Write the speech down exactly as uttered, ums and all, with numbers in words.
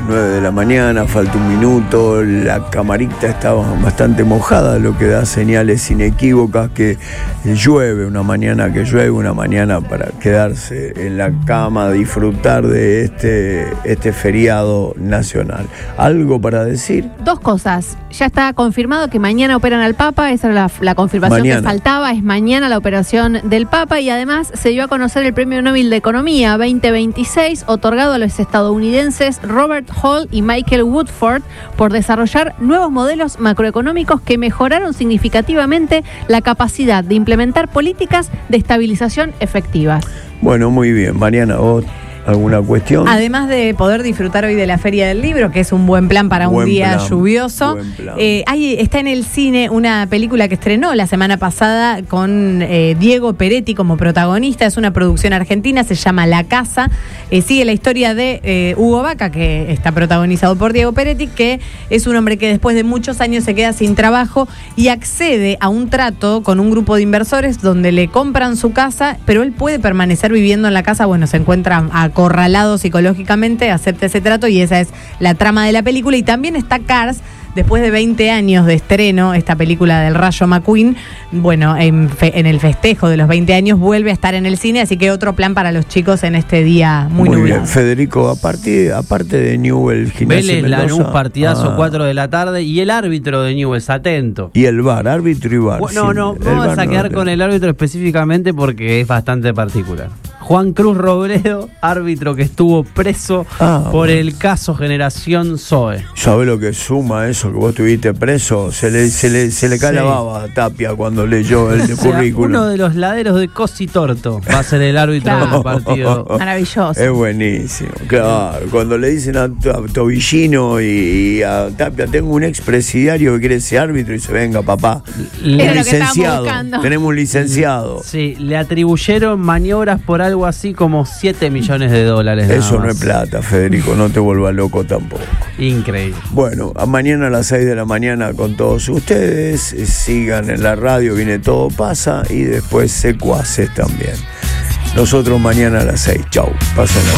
nueve de la mañana, falta un minuto, la camarita estaba bastante mojada, lo que da señales inequívocas que llueve, una mañana que llueve, una mañana para quedarse en la cama, disfrutar de este, este feriado nacional. ¿Algo para decir? Dos cosas. Ya está confirmado que mañana operan al Papa, esa era la, la confirmación mañana. que faltaba, es mañana la operación del Papa, y además se dio a conocer el Premio Nobel de Economía veinte veintiséis, otorgado a los estadounidenses Robert Hall y Michael Woodford por desarrollar nuevos modelos macroeconómicos que mejoraron significativamente la capacidad de implementar políticas de estabilización efectivas. Bueno, muy bien. Mariana, vos... ¿alguna cuestión? Además de poder disfrutar hoy de la Feria del Libro, que es un buen plan para buen un día plan, lluvioso, eh, hay, está en el cine una película que estrenó la semana pasada con eh, Diego Peretti como protagonista. Es una producción argentina, se llama La Casa. Eh, sigue la historia de eh, Hugo Vaca, que está protagonizado por Diego Peretti, que es un hombre que después de muchos años se queda sin trabajo y accede a un trato con un grupo de inversores donde le compran su casa, pero él puede permanecer viviendo en la casa. Bueno, se encuentra a acorralado psicológicamente, acepta ese trato y esa es la trama de la película. Y también está Cars, después de veinte años de estreno, esta película del Rayo McQueen, bueno, en, fe, en el festejo de los veinte años vuelve a estar en el cine, así que otro plan para los chicos en este día muy, muy nublado. Bien, Federico, aparte, aparte de Newell, Gimnasia Vélez, Mendoza, Lanús, partidazo, ah. cuatro de la tarde, y el árbitro de Newell's, atento. Y el V A R, árbitro y V A R. No, no, vamos a quedar no, con el árbitro específicamente porque es bastante particular. Juan Cruz Robledo, árbitro que estuvo preso ah, por bueno. el caso Generación Zoe. ¿Sabés lo que suma eso, que vos estuviste preso? Se le, se le, se le cae sí. la baba a Tapia cuando leyó el o sea, currículum. Uno de los laderos de Cositorto va a ser el árbitro claro. del partido. Maravilloso. Es buenísimo, claro. Cuando le dicen a, a Tobillino y, y a Tapia, tengo un expresidiario que quiere ser árbitro, y dice, venga papá, un licenciado. Tenemos un licenciado. Sí, le atribuyeron maniobras por algo así como siete millones de dólares. Eso no es plata, Federico, no te vuelvas loco tampoco. Increíble. Bueno, a mañana a las seis de la mañana con todos ustedes. Sigan en la radio, viene Todo Pasa, y después Secuaces también. Nosotros mañana a las seis. Chau, pásenla.